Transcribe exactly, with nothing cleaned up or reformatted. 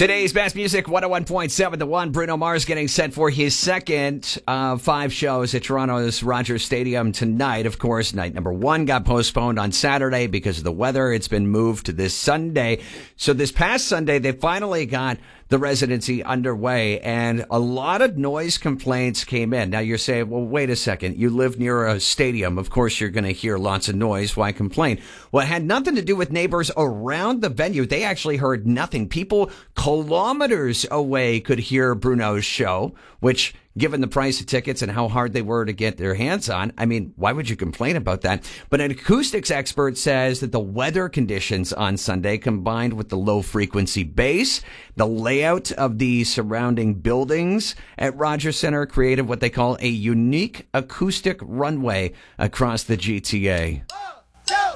Today's best music, one oh one point seven The One. Bruno Mars getting set for his second of five shows at Toronto's Rogers Stadium tonight. Of course, night number one got postponed on Saturday because of the weather. It's been moved to this Sunday. So this past Sunday, they finally got the residency underway, and a lot of noise complaints came in. Now you're saying, well, wait a second. You live near a stadium. Of course, you're going to hear lots of noise. Why complain? Well, it had nothing to do with neighbors around the venue. They actually heard nothing. People kilometers away could hear Bruno's show, which, given the price of tickets and how hard they were to get their hands on, I mean, why would you complain about that? But an acoustics expert says that the weather conditions on Sunday, combined with the low frequency bass, the layout of the surrounding buildings at Rogers Centre, created what they call a unique acoustic runway across the G T A.